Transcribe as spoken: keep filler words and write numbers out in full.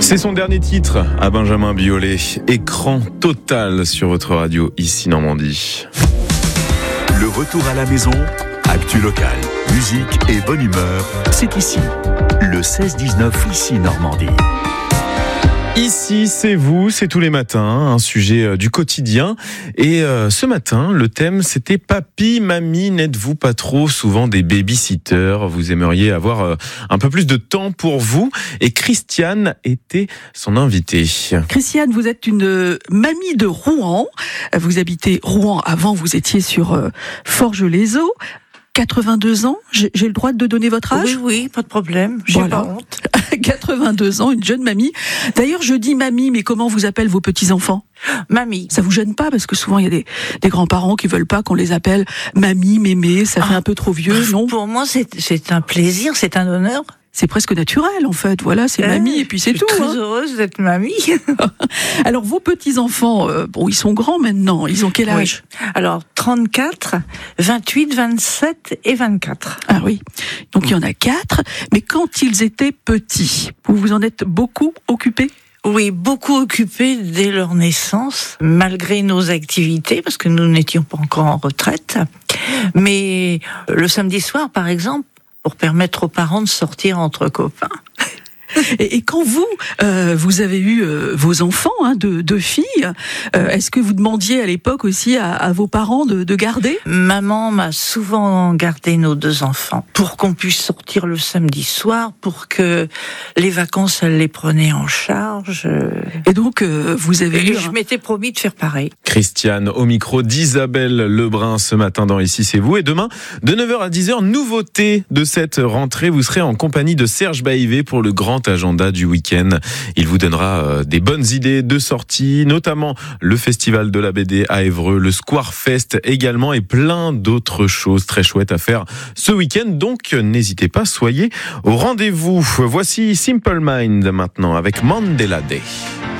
C'est son dernier titre à Benjamin Biolay. Écran total sur votre radio ici Normandie. Le retour à la maison, actu locale, musique et bonne humeur, c'est ici. Le seize dix-neuf ici Normandie. Ici, c'est vous, c'est tous les matins, un sujet du quotidien. Et euh, ce matin, le thème, c'était « Papy, mamie, n'êtes-vous pas trop souvent des babysitters ? Vous aimeriez avoir euh, un peu plus de temps pour vous ?» Et Christiane était son invitée. Christiane, vous êtes une mamie de Rouen. Vous habitez Rouen, avant vous étiez sur euh, Forges-les-Eaux. quatre-vingt-deux ans, j'ai, j'ai le droit de donner votre âge ? Oui, oui, pas de problème, j'ai Voilà. pas honte. quatre-vingt-deux ans, une jeune mamie. D'ailleurs, je dis mamie, mais comment vous appellent vos petits-enfants ? Mamie. Ça vous gêne pas ? Parce que souvent, il y a des, des grands-parents qui veulent pas qu'on les appelle mamie, mémé, ça fait Ah. un peu trop vieux, non ? Pour moi, c'est, c'est un plaisir, c'est un honneur. C'est presque naturel, en fait. Voilà, c'est Euh, mamie et puis c'est je tout. suis très hein. heureuse d'être mamie. Alors, vos petits-enfants, euh, bon, ils sont grands maintenant. Ils ont quel âge ? Oui. Alors, trente-quatre, vingt-huit, vingt-sept et vingt-quatre. Ah oui, donc il y en a quatre. Mais quand ils étaient petits, vous vous en êtes beaucoup occupés ? Oui, beaucoup occupés dès leur naissance, malgré nos activités, parce que nous n'étions pas encore en retraite. Mais le samedi soir, par exemple, pour permettre aux parents de sortir entre copains. Et, et quand vous, euh, vous avez eu euh, vos enfants, hein, deux, deux filles, euh, est-ce que vous demandiez à l'époque aussi à, à vos parents de, de garder ? Maman m'a souvent gardé nos deux enfants pour qu'on puisse sortir le samedi soir, pour que les vacances, elle les prenait en charge. Et donc, euh, vous avez Et eu... je un... m'étais promis de faire pareil. Christiane au micro d'Isabelle Lebrun ce matin dans Ici c'est vous. Et demain, de neuf heures à dix heures, nouveauté de cette rentrée, vous serez en compagnie de Serge Baïvé pour le grand agenda du week-end. Il vous donnera euh, des bonnes idées de sortie, notamment le festival de la B D à Évreux, le Square Fest également et plein d'autres choses très chouettes à faire ce week-end. Donc n'hésitez pas, soyez au rendez-vous. Voici Simple Mind maintenant avec Mandela Day.